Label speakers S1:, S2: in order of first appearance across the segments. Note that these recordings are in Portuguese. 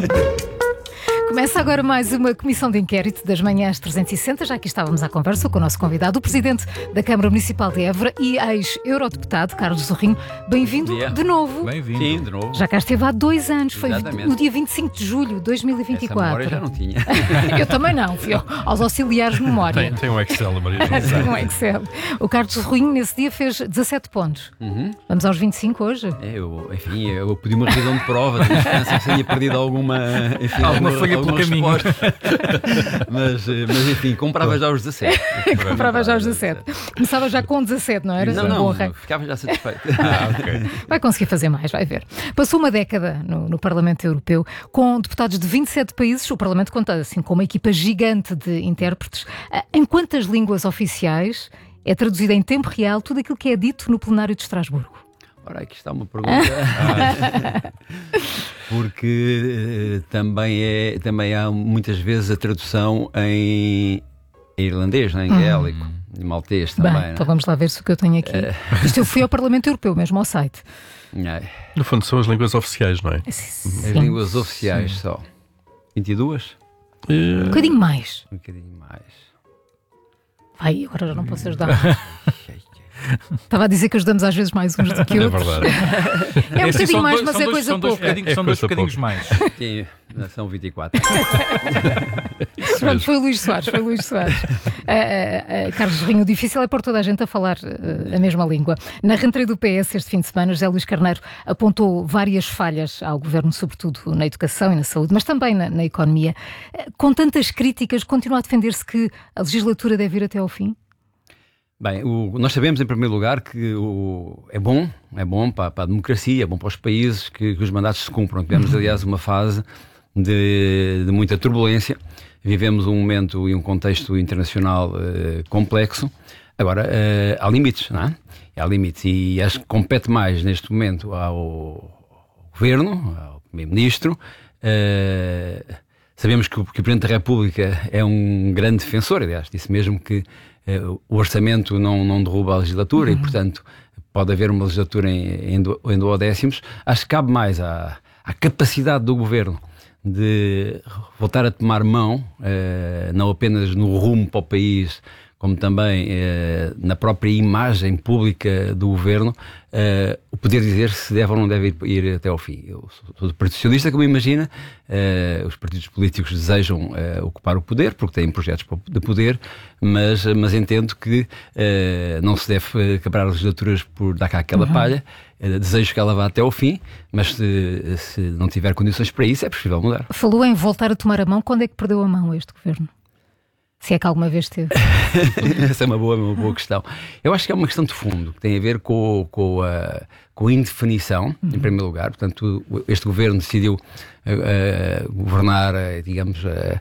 S1: Começa agora mais uma comissão de inquérito das manhãs 360. Já aqui estávamos à conversa com o nosso convidado, o Presidente da Câmara Municipal de Évora e ex-eurodeputado Carlos Zorrinho. Bem-vindo de novo.
S2: Bem-vindo.
S3: Sim, de novo.
S1: Já cá esteve há 2 anos, foi
S3: Exatamente.
S1: no dia 25 de julho de 2024.
S3: Essa memória já não tinha.
S1: Eu também não, fui aos auxiliares de memória.
S2: Tem um Excel, Maria.
S1: Tem um Excel. O Carlos Zorrinho nesse dia fez 17 pontos. Vamos aos 25 hoje?
S3: Eu pedi uma revisão de prova, de descanso, se tinha perdido alguma
S2: folha pelo caminho.
S3: mas enfim, comprava já os 17.
S1: Comprava já os 17. Começava já com 17, não era?
S3: Não, ficava já satisfeito.
S2: Ok.
S1: Vai conseguir fazer mais, vai ver. Passou uma década no Parlamento Europeu, com deputados de 27 países. O Parlamento conta assim com uma equipa gigante de intérpretes. Em quantas línguas oficiais é traduzido em tempo real tudo aquilo que é dito no plenário de Estrasburgo?
S3: Ora, aqui está uma pergunta. Porque também há muitas vezes a tradução em irlandês, em gaélico, em maltês também.
S1: Bem, então vamos lá ver se o que eu tenho aqui. Isto eu fui ao Parlamento Europeu, mesmo ao site.
S2: No fundo são as línguas oficiais, não é?
S3: As línguas oficiais só. 22?
S1: Um bocadinho mais.
S3: Um bocadinho mais.
S1: Ai, agora já não posso ajudar. Estava a dizer que ajudamos às vezes mais uns do que outros.
S2: É verdade.
S1: É um bocadinho mais, mas é coisa pouca.
S2: São dois bocadinhos mais.
S3: Sim, são 24.
S1: Pronto, foi o Luís Soares. Carlos Zorrinho, o difícil é pôr toda a gente a falar a mesma língua. Na rentrée do PS este fim de semana, José Luís Carneiro apontou várias falhas ao governo, sobretudo na educação e na saúde, mas também na economia. Com tantas críticas, continua a defender-se que a legislatura deve ir até ao fim?
S3: Bem, nós sabemos, em primeiro lugar, que é bom para a democracia, é bom para os países que os mandatos se cumpram. Tivemos, aliás, uma fase de muita turbulência. Vivemos um momento e um contexto internacional complexo. Agora, há limites, não é? Há limites e acho que compete mais, neste momento, ao Governo, ao Primeiro-Ministro. Sabemos que o Presidente da República é um grande defensor, aliás, disse mesmo que o orçamento não derruba a legislatura e, portanto, pode haver uma legislatura em duodécimos. Acho que cabe mais à capacidade do Governo de voltar a tomar mão, não apenas no rumo para o país, como também na própria imagem pública do Governo, o poder dizer se deve ou não deve ir até ao fim. Eu sou do Partido Socialista, como imagina, os partidos políticos desejam ocupar o poder, porque têm projetos de poder, mas entendo que não se deve acabar as legislaturas por dar cá aquela palha. Desejo que ela vá até ao fim, mas se não tiver condições para isso, é possível mudar.
S1: Falou em voltar a tomar a mão. Quando é que perdeu a mão este Governo? Se é que alguma vez teve.
S3: Essa é uma boa questão. Eu acho que é uma questão de fundo, que tem a ver com a indefinição, em primeiro lugar. Portanto, este Governo decidiu governar, digamos,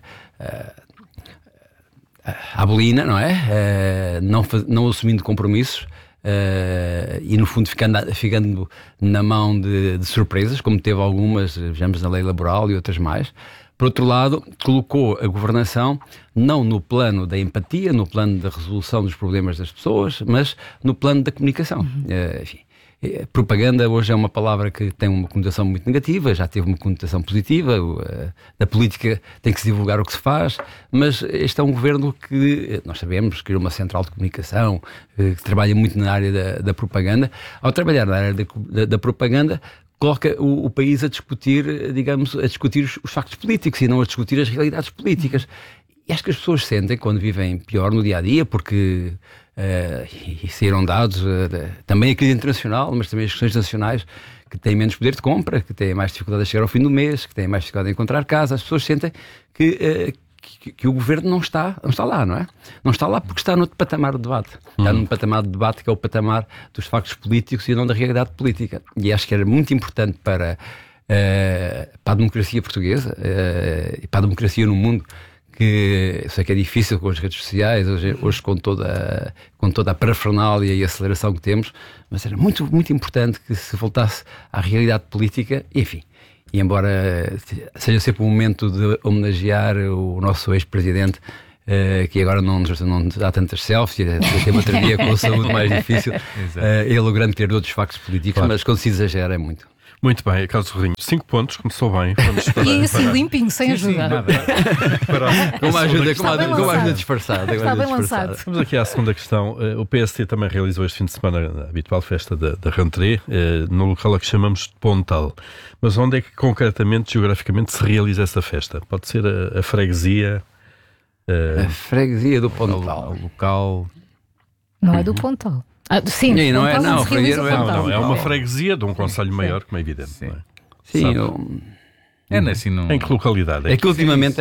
S3: à bolina, não é? Não assumindo compromissos. E no fundo ficando na mão de surpresas, como teve algumas, vejamos, na lei laboral e outras mais. Por outro lado, colocou a governação não no plano da empatia, no plano da resolução dos problemas das pessoas, mas no plano da comunicação. Enfim, propaganda hoje é uma palavra que tem uma conotação muito negativa, já teve uma conotação positiva. Na política tem que se divulgar o que se faz, mas este é um governo que nós sabemos que é uma central de comunicação, que trabalha muito na área da propaganda. Ao trabalhar na área da propaganda, coloca o país a discutir, digamos, os factos políticos e não a discutir as realidades políticas. E acho que as pessoas sentem, quando vivem pior no dia-a-dia, porque e saíram dados, também a crise internacional, mas também as questões nacionais, que têm menos poder de compra, que têm mais dificuldade a chegar ao fim do mês, que têm mais dificuldade a encontrar casa. As pessoas sentem que o Governo não está lá, não é? Não está lá porque está noutro patamar de debate. Está num patamar de debate que é o patamar dos factos políticos e não da realidade política. E acho que era muito importante para a democracia portuguesa e para a democracia no mundo, que eu sei que é difícil com as redes sociais, hoje com toda a parafernália e a aceleração que temos, mas era muito, muito importante que se voltasse à realidade política, enfim. E embora seja sempre um momento de homenagear o nosso ex-presidente, que agora não dá tantas selfies, tem uma terapia com a saúde mais difícil, ele é o grande criador dos factos políticos, claro. Mas quando se exagera é muito.
S2: Muito bem, Carlos Rinho, 5 pontos, começou bem.
S1: E assim, limpinho, sem ajuda.
S3: Com uma ajuda disfarçada.
S1: Está bem lançado.
S2: Vamos aqui à segunda questão. O PST também realizou este fim de semana a habitual festa da rentrée, no local a que chamamos de Pontal. Mas onde é que concretamente, geograficamente, se realiza essa festa? Pode ser a freguesia?
S3: A freguesia do Pontal.
S2: O local...
S1: Não é do Pontal. Sim,
S3: não é
S2: uma freguesia de um concelho maior, como é evidente.
S3: Sim,
S2: não é?
S3: Sim.
S2: Assim, Em que localidade?
S3: É que ultimamente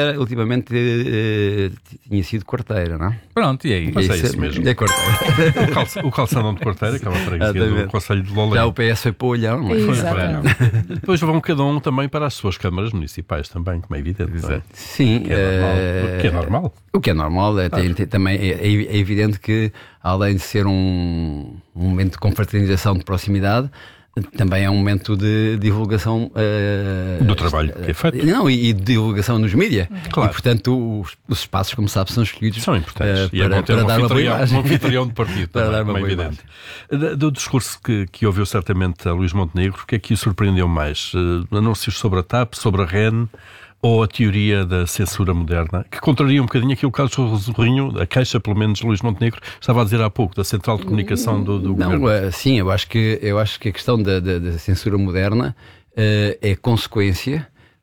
S3: tinha sido Quarteira, não é?
S2: Pronto, e aí? Mas é isso mesmo.
S3: É Quarteira.
S2: O Calçadão de Quarteira, que é uma freguesia do concelho de Lolé.
S3: Já o PS foi para o Olhão.
S2: Depois vão cada um também para as suas câmaras municipais também, como é evidente. É?
S3: Sim.
S2: O que é normal.
S3: O que é normal, também é evidente que, além de ser um momento de confraternização de proximidade, também é um momento de divulgação
S2: do trabalho que é feito.
S3: E de divulgação nos mídias.
S2: Claro.
S3: E, portanto, os espaços, como sabe, são escolhidos.
S2: São importantes. E é bom ter um anfitrião de partido, para dar uma evidente. Do discurso que ouviu certamente a Luís Montenegro, o que é que o surpreendeu mais? Anúncios sobre a TAP, sobre a REN, ou a teoria da censura moderna, que contraria um bocadinho aquilo que Carlos Rinho, a queixa, pelo menos, Luís Montenegro, estava a dizer há pouco, da central de comunicação do governo?
S3: Sim, eu acho que a questão da censura moderna é consequência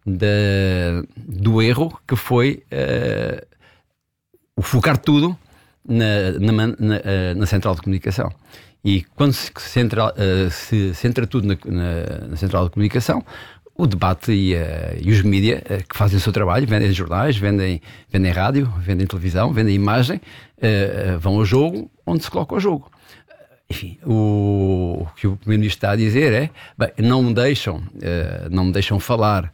S3: do erro que foi o focar tudo na central de comunicação. E quando se centra tudo na central de comunicação, o debate e os mídias que fazem o seu trabalho, vendem jornais, vendem rádio, vendem televisão, vendem imagem, vão ao jogo onde se coloca o jogo. Enfim, o que o Primeiro-Ministro está a dizer é: bem, não me deixam falar,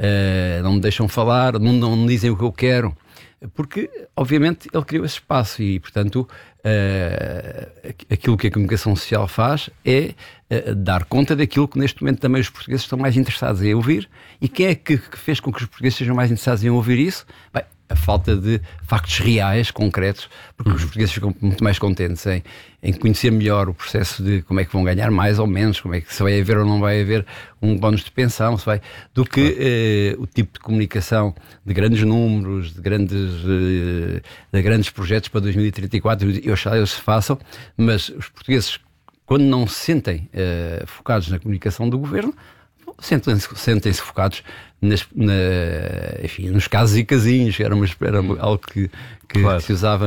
S3: não me dizem o que eu quero, porque, obviamente, ele criou esse espaço e, portanto, aquilo que a comunicação social faz é dar conta daquilo que neste momento também os portugueses estão mais interessados em ouvir. E quem é que fez com que os portugueses sejam mais interessados em ouvir isso? Bem, a falta de factos reais, concretos, porque os portugueses ficam muito mais contentes em conhecer melhor o processo de como é que vão ganhar mais ou menos, como é que se vai haver ou não vai haver um bónus de pensão, do que o tipo de comunicação de grandes números, de grandes projetos para 2034. Eu acho que eles se façam, mas os portugueses, quando não se sentem focados na comunicação do governo, sentem-se focados enfim, nos casos e casinhos. Era algo que se usava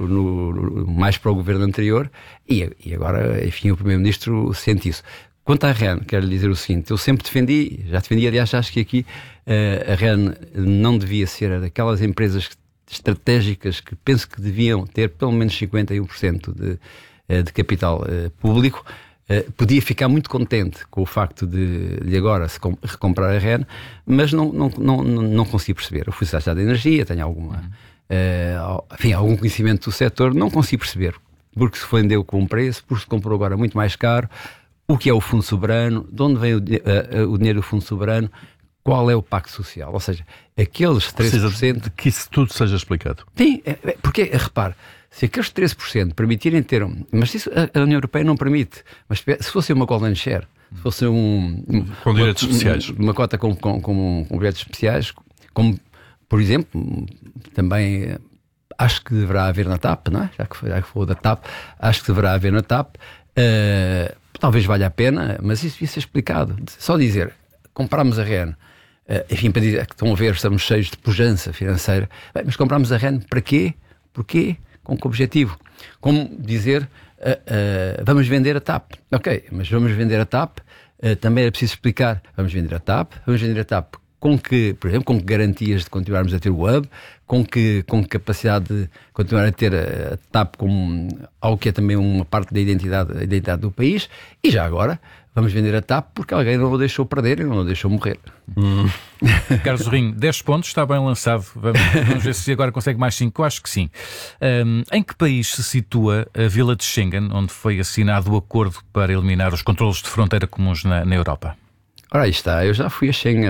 S3: mais para o governo anterior e agora, enfim, o Primeiro-Ministro sente isso. Quanto à REN, quero lhe dizer o seguinte: eu sempre defendi, aliás, acho que aqui a REN não devia ser daquelas empresas estratégicas que penso que deviam ter pelo menos 51% de capital público. Podia ficar muito contente com o facto de agora se recomprar a REN, mas não consegui perceber. Eu fui secretário de Energia, tenho algum conhecimento do setor, não consegui perceber porque se vendeu com um preço, porque se comprou agora muito mais caro, o que é o Fundo Soberano, de onde vem o dinheiro do Fundo Soberano, qual é o pacto social, ou seja, aqueles 13%...
S2: Precisa de que isso tudo seja explicado.
S3: Sim, porque, repare, se aqueles 13% permitirem ter... Mas isso a União Europeia não permite. Mas se fosse uma golden share, se fosse
S2: com direitos especiais.
S3: Uma cota com direitos especiais, como, por exemplo, também acho que deverá haver na TAP, não é? Já que foi da TAP, acho que deverá haver na TAP. Talvez valha a pena, mas isso devia ser explicado. Só dizer, compramos a REN, enfim, para dizer que estão a ver, estamos cheios de pujança financeira. Bem, mas compramos a REN para quê? Porquê? Com que objetivo? Como dizer, vamos vender a TAP. Ok, mas vamos vender a TAP, também é preciso explicar. Vamos vender a TAP com que, por exemplo, com que garantias de continuarmos a ter o hub, com que capacidade de continuar a ter a TAP como algo que é também uma parte da identidade do país, e já agora vamos vender a TAP porque alguém não o deixou perder e não o deixou morrer.
S2: Carlos Rinho, 10 pontos, está bem lançado. Vamos ver se agora consegue mais 5. Eu acho que sim. Em que país se situa a Vila de Schengen, onde foi assinado o acordo para eliminar os controlos de fronteira comuns na Europa?
S3: Ora, aí está, eu já fui a Schengen,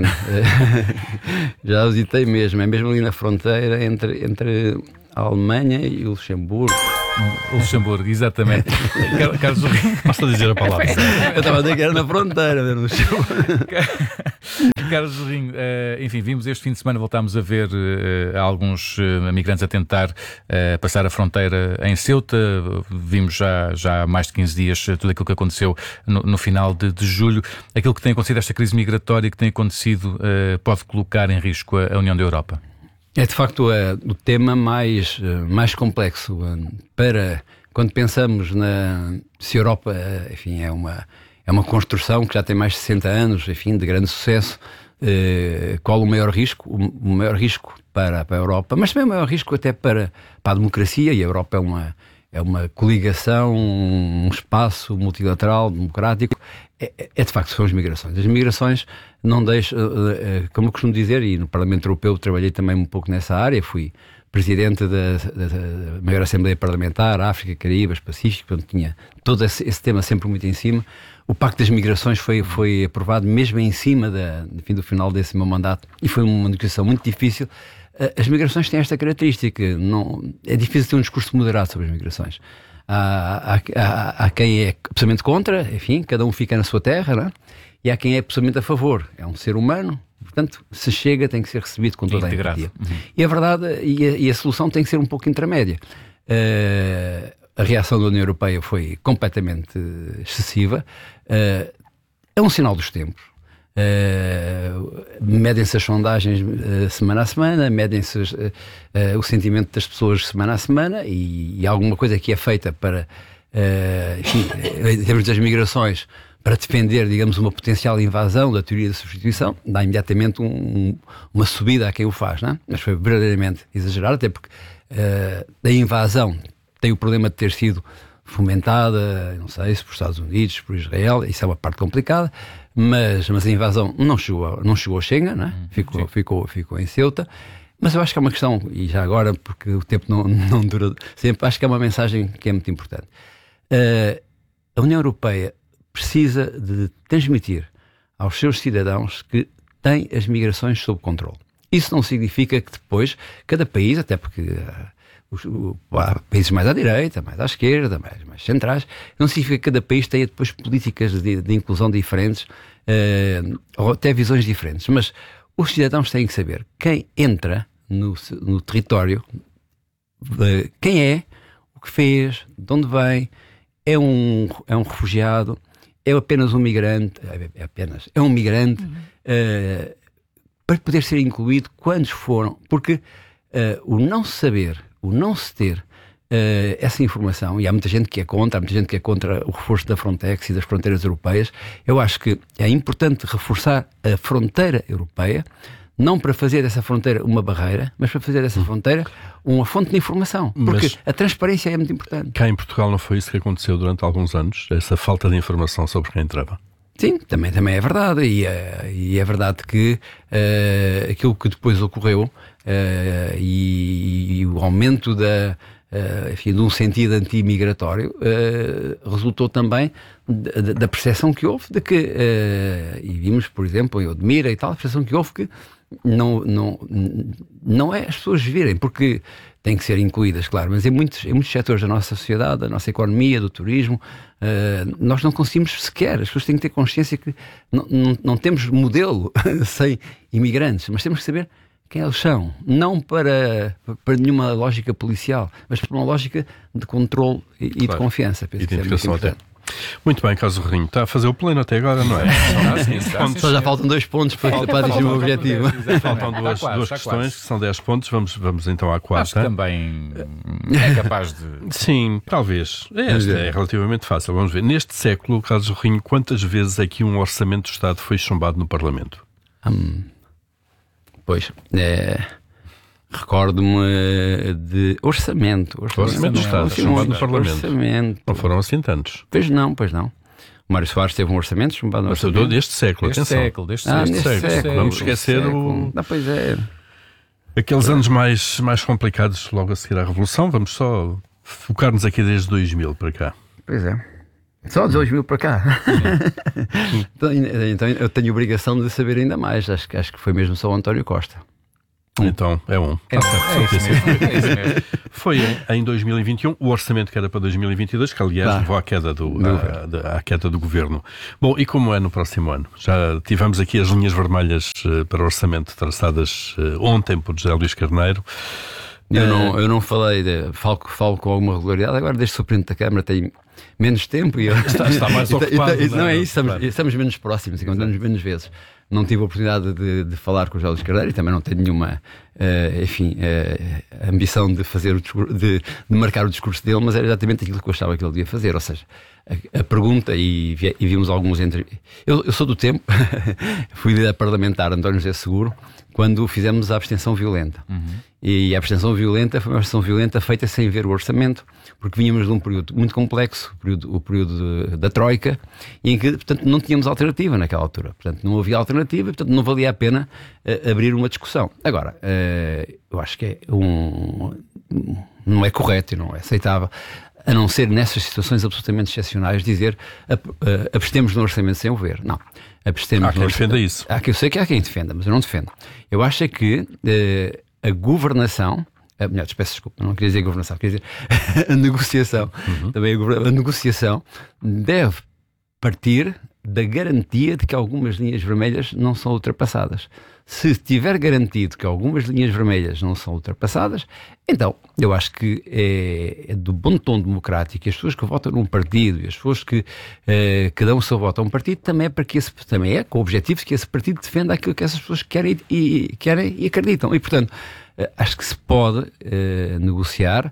S3: já visitei mesmo, é mesmo ali na fronteira entre a Alemanha e o Luxemburgo.
S4: O Luxemburgo, exatamente. Carlos Jorrinho.
S2: Basta dizer a palavra.
S3: Eu estava a dizer que era na fronteira, ver no Luxemburgo.
S4: Carlos Jorrinho, enfim, vimos este fim de semana, voltámos a ver alguns migrantes a tentar passar a fronteira em Ceuta. Vimos já há mais de 15 dias tudo aquilo que aconteceu no final de julho. Aquilo que tem acontecido, esta crise migratória que tem acontecido, pode colocar em risco a União da Europa?
S3: É de facto o tema mais complexo para quando pensamos se a Europa, enfim, é uma construção que já tem mais de 60 anos, enfim, de grande sucesso. Qual o maior risco? O maior risco para a Europa, mas também o maior risco até para a democracia, e a Europa é uma coligação, um espaço multilateral, democrático. De facto, são as migrações. As migrações não deixam, como eu costumo dizer, e no Parlamento Europeu trabalhei também um pouco nessa área, fui presidente da maior Assembleia Parlamentar, África, Caraíbas, Pacífico, onde tinha todo esse tema sempre muito em cima. O Pacto das Migrações foi aprovado mesmo em cima do final desse meu mandato, e foi uma negociação muito difícil. As migrações têm esta característica, é difícil ter um discurso moderado sobre as migrações. Há quem é absolutamente contra, enfim, cada um fica na sua terra, não é? E há quem é absolutamente a favor. É um ser humano, portanto, se chega, tem que ser recebido com toda a empatia. E a verdade, e a solução tem que ser um pouco intermédia. A reação da União Europeia foi completamente excessiva. É um sinal dos tempos. Medem-se as sondagens semana a semana, medem-se o sentimento das pessoas semana a semana, e alguma coisa que é feita para, enfim, em termos das migrações, para defender, digamos, uma potencial invasão da teoria da substituição, dá imediatamente uma subida a quem o faz, não é? Mas foi verdadeiramente exagerado, até porque a invasão tem o problema de ter sido fomentada, não sei se por Estados Unidos, por Israel, isso é uma parte complicada, mas a invasão não chegou a Schengen, não é? Ficou em Ceuta. Mas eu acho que é uma questão, e já agora, porque o tempo não dura sempre, acho que é uma mensagem que é muito importante. A União Europeia precisa de transmitir aos seus cidadãos que tem as migrações sob controle. Isso não significa que depois cada país, até porque há países mais à direita, mais à esquerda, mais centrais, não significa que cada país tenha depois políticas de inclusão diferentes, ou até visões diferentes, mas os cidadãos têm que saber quem entra no território, quem é, o que fez, de onde vem, é um refugiado, é apenas um migrante, é um migrante, para poder ser incluído quantos foram, porque o não saber, o não se ter essa informação, e há muita gente que é contra, o reforço da Frontex e das fronteiras europeias. Eu acho que é importante reforçar a fronteira europeia, não para fazer dessa fronteira uma barreira, mas para fazer dessa fronteira uma fonte de informação, porque a transparência é muito importante. Cá
S2: em Portugal não foi isso que aconteceu durante alguns anos, essa falta de informação sobre quem entrava?
S3: Sim, também é verdade, e é verdade que aquilo que depois ocorreu e o aumento enfim, de um sentido anti-migratório resultou também da percepção que houve de que, e vimos, por exemplo, em Odmira e tal, a percepção que houve que não é as pessoas virem, porque têm que ser incluídas, claro, mas em muitos setores da nossa sociedade, da nossa economia, do turismo, nós não conseguimos sequer, as pessoas têm que ter consciência que não temos modelo sem imigrantes, mas temos que saber quem eles são, não para nenhuma lógica policial, mas para uma lógica de controle e de confiança. Penso que é muito importante.
S2: Muito bem, Carlos Jorrinho, está a fazer o pleno até agora, não é?
S3: Só já faltam 2 pontos para atingir o objetivo.
S2: Faltam duas questões, que são 10 pontos. Vamos então à quarta.
S4: Acho que também é capaz de...
S2: Sim, talvez. Esta é relativamente fácil. Vamos ver. Neste século, Carlos Jorrinho, quantas vezes é que um orçamento do Estado foi chumbado no Parlamento?
S3: Pois, recordo-me de orçamento
S2: do Estado, chumbado no Parlamento.
S3: Orçamento.
S2: Não foram assim tantos.
S3: Pois não. O Mário Soares teve um orçamento chumbado no orçamento.
S2: Deste século,
S4: deste século.
S2: Vamos esquecer
S3: pois é.
S2: Aqueles anos mais complicados logo a seguir à Revolução. Vamos só focar-nos aqui desde 2000 para cá.
S3: Pois é. Só de 2000 para cá. Então eu tenho a obrigação de saber ainda mais. Acho que foi mesmo só o António Costa.
S2: Então, é um.
S4: É isso mesmo.
S2: Foi em 2021, o orçamento que era para 2022, que aliás levou à queda do governo. Bom, e como é no próximo ano? Já tivemos aqui as linhas vermelhas para o orçamento traçadas ontem por José Luís Carneiro.
S3: Eu não falei, falo com alguma regularidade, agora desde o Presidente da Câmara tenho menos tempo e
S2: está mais ocupado.
S3: Não é isso, estamos menos próximos, encontramos menos vezes. Não tive a oportunidade de falar com o José Luís Carneiro e também não tenho nenhuma ambição de fazer de marcar o discurso dele, mas era exatamente aquilo que eu achava que ele devia fazer. Ou seja, a pergunta, e vimos alguns entre. Eu sou do tempo, fui líder parlamentar António José Seguro, quando fizemos a abstenção violenta. E a abstenção violenta foi uma abstenção violenta feita sem ver o orçamento, porque vínhamos de um período muito complexo, o período da Troika, e em que, portanto, não tínhamos alternativa naquela altura. Portanto, não havia alternativa, portanto, não valia a pena abrir uma discussão. Agora, eu acho que não é correto e não é aceitável, a não ser nessas situações absolutamente excepcionais, dizer abstemos no orçamento sem o ver. Não.
S2: Há quem defenda isso.
S3: Eu sei que há quem defenda, mas eu não defendo. Eu acho é que a governação, peço desculpa, não queria dizer governação, queria dizer a negociação, também a negociação deve partir da garantia de que algumas linhas vermelhas não são ultrapassadas. Se tiver garantido que algumas linhas vermelhas não são ultrapassadas, então eu acho que é do bom tom democrático, e as pessoas que votam num partido e as pessoas que dão o seu voto a um partido também é com o objetivo de que esse partido defenda aquilo que essas pessoas querem e acreditam. E, portanto, acho que se pode negociar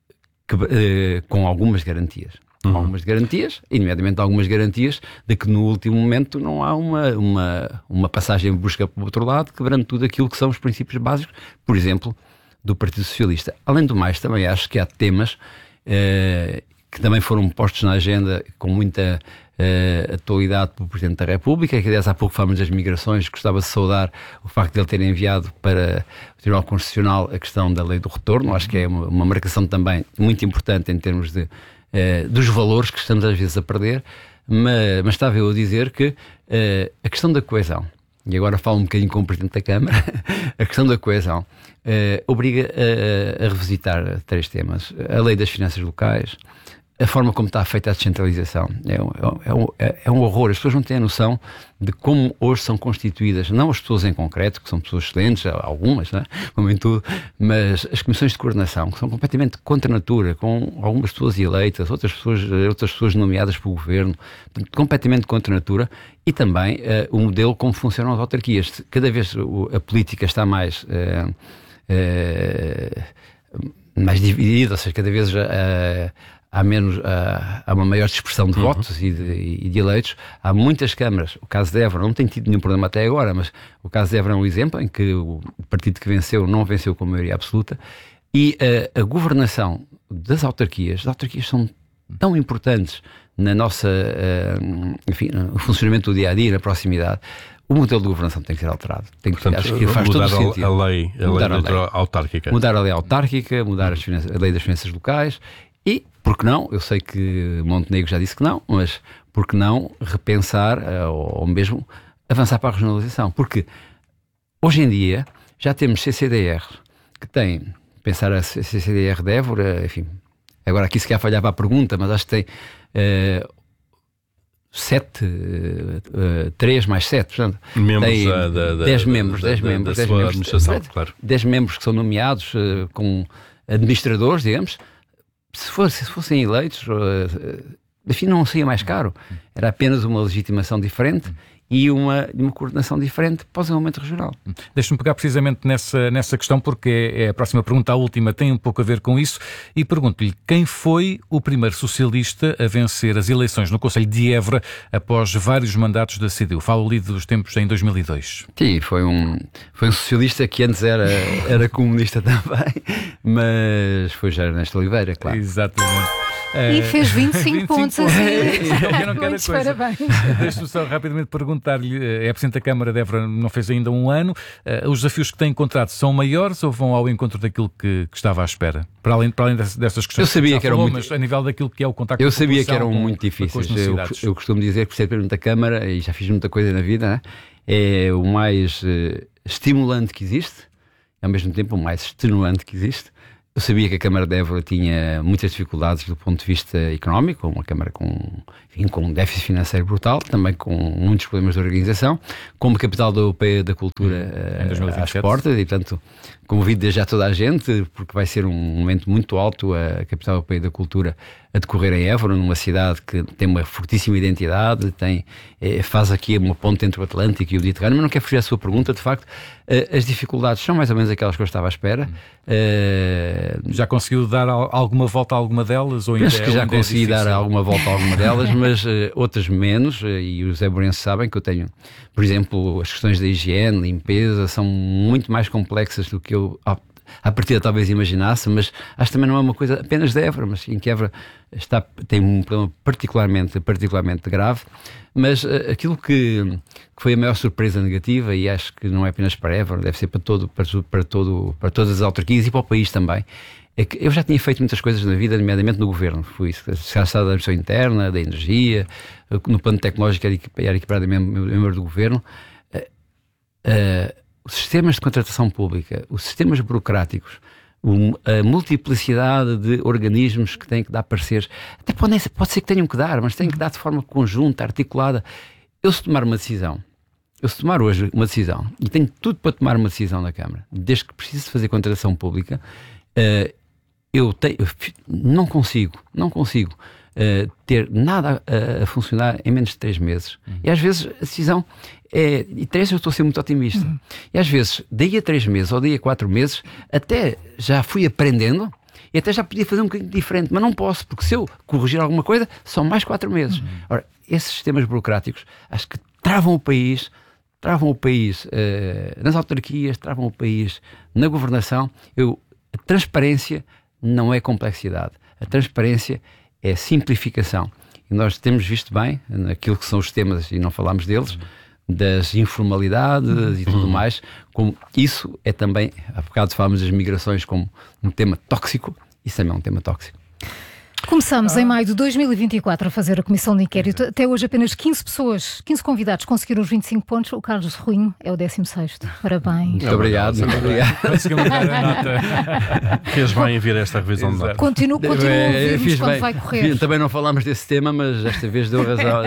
S3: com algumas garantias. Algumas garantias, e nomeadamente algumas garantias de que no último momento não há uma passagem em busca para o outro lado, quebrando tudo aquilo que são os princípios básicos, por exemplo, do Partido Socialista. Além do mais, também acho que há temas que também foram postos na agenda com muita atualidade pelo Presidente da República, que aliás há pouco falamos das migrações, gostava de saudar o facto de ele ter enviado para o Tribunal Constitucional a questão da lei do retorno. Acho que é uma marcação também muito importante em termos dos valores que estamos às vezes a perder, mas estava eu a dizer que a questão da coesão, e agora falo um bocadinho com o Presidente da Câmara, a questão da coesão obriga a revisitar 3 temas: a lei das finanças locais, a forma como está feita a descentralização. É um horror. As pessoas não têm a noção de como hoje são constituídas, não as pessoas em concreto, que são pessoas excelentes, algumas, não é? Como em tudo, mas as comissões de coordenação, que são completamente contra a natura, com algumas pessoas eleitas, outras pessoas nomeadas pelo governo, completamente contra a natura, e também o modelo como funcionam as autarquias. Cada vez a política está mais dividida, ou seja, cada vez há uma maior dispersão de votos e de eleitos. Há muitas câmaras. O caso de Évora não tem tido nenhum problema até agora, mas o caso de Évora é um exemplo em que o partido que venceu não venceu com maioria absoluta. E a governação das autarquias, as autarquias são tão importantes na nossa, no funcionamento do dia-a-dia, na proximidade. O modelo de governação tem que ser alterado. Acho que faz todo o sentido.
S2: A lei autárquica.
S3: Mudar a lei autárquica, mudar a lei das finanças locais. E, por que não, eu sei que Montenegro já disse que não, mas por que não repensar ou mesmo avançar para a regionalização? Porque hoje em dia já temos CCDR, que tem, pensar a CCDR de Évora, enfim, agora aqui se calhar falhava a pergunta, mas acho que tem 3 mais 7, portanto, tem 10 membros,
S2: claro.
S3: 10 membros que são nomeados com administradores, digamos. Se fossem eleitos, enfim, não seria mais caro. Era apenas uma legitimação diferente e uma coordenação diferente para o desenvolvimento regional.
S4: Deixa-me pegar precisamente nessa questão, porque é a próxima pergunta, a última, tem um pouco a ver com isso, e pergunto-lhe: quem foi o primeiro socialista a vencer as eleições no Conselho de Évora após vários mandatos da CDU? Falo ali dos tempos em 2002.
S3: Sim, foi um socialista que antes era comunista também, mas foi já Ernesto Oliveira, claro.
S4: Exatamente.
S1: E fez 25 pontos assim. Muitos parabéns.
S4: Deixa-me só rapidamente perguntar-lhe: é Presidente da Câmara de Évora, não fez ainda um ano. Os desafios que tem encontrado são maiores ou vão ao encontro daquilo que estava à espera? Para além dessas questões,
S3: eu sabia que eram muito...
S4: mas a nível daquilo que é o contacto
S3: eu sabia que eram muito difíceis. Eu costumo dizer que ser Presidente da Câmara, e já fiz muita coisa na vida, é o mais estimulante que existe ao mesmo tempo o mais extenuante que existe. Eu sabia que a Câmara de Évora tinha muitas dificuldades do ponto de vista económico, uma Câmara com um déficit financeiro brutal, também com muitos problemas de organização, como capital europeia da cultura às portas, e portanto convido desde já toda a gente, porque vai ser um momento muito alto a capital europeia da cultura a decorrer em Évora, numa cidade que tem uma fortíssima identidade, faz aqui uma ponte entre o Atlântico e o Mediterrâneo, mas não quero fugir à sua pergunta. De facto, as dificuldades são mais ou menos aquelas que eu estava à espera.
S4: Já conseguiu dar alguma volta a alguma delas? Ou ainda
S3: penso que já consegui dar alguma volta a alguma delas, mas outras menos, e os évorenses sabem que eu tenho, por exemplo, as questões da higiene, limpeza, são muito mais complexas do que eu à partida talvez imaginasse, mas acho que também não é uma coisa apenas de Évora, mas em que Évora tem um problema particularmente grave. Mas aquilo que foi a maior surpresa negativa, e acho que não é apenas para Évora, deve ser para todas as autarquias e para o país também, é que eu já tinha feito muitas coisas na vida, nomeadamente no governo. Fui secretário da Administração Interna, da Energia, no plano tecnológico era equiparado membro do governo. Os sistemas de contratação pública, os sistemas burocráticos, a multiplicidade de organismos que têm que dar pareceres, até pode ser que tenham que dar, mas têm que dar de forma conjunta, articulada. Eu se tomar hoje uma decisão, e tenho tudo para tomar uma decisão na Câmara, desde que preciso fazer contratação pública, eu não consigo ter nada a funcionar em menos de 3 meses. E às vezes a decisão e 3 eu estou a ser muito otimista. E às vezes, daí a 3 meses ou daí a 4 meses, até já fui aprendendo e até já podia fazer um bocadinho diferente, mas não posso, porque se eu corrigir alguma coisa, são mais 4 meses. Ora, esses sistemas burocráticos acho que travam o país nas autarquias, travam o país na governação. A transparência não é complexidade. A transparência é simplificação. E nós temos visto bem naquilo que são os temas, e não falámos deles, das informalidades e tudo mais, como isso é também, há bocado falámos das migrações como um tema tóxico, isso também é um tema tóxico.
S1: Começamos em maio de 2024 a fazer a comissão de inquérito. Até hoje apenas 15 convidados conseguiram os 25 pontos. O Carlos Ruinho é o 16º. Parabéns.
S3: Muito obrigado.
S4: Conseguimos dar a nota.
S2: Fez bem em vir esta revisão de nota.
S1: Continuo a ouvir-nos quando vai correr.
S3: Também não falámos desse tema, mas esta vez deu razão.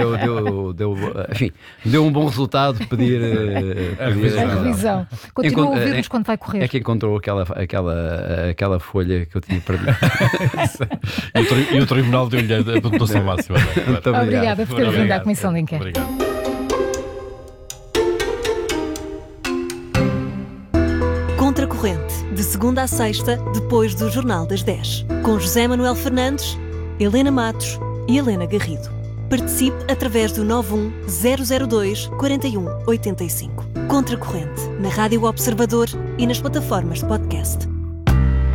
S3: Deu um bom resultado pedir
S1: a revisão. Continua a ouvir-nos quando vai correr.
S3: É que encontrou aquela folha que eu tinha perdido.
S2: E o Tribunal deu-lhe a pontuação máxima.
S1: Muito obrigada por ter vindo à Comissão de Inquérito.
S2: Obrigado.
S5: Contracorrente, de segunda a sexta, depois do Jornal das 10. Com José Manuel Fernandes, Helena Matos e Helena Garrido. Participe através do 91002-4185. Contracorrente, na Rádio Observador e nas plataformas de podcast.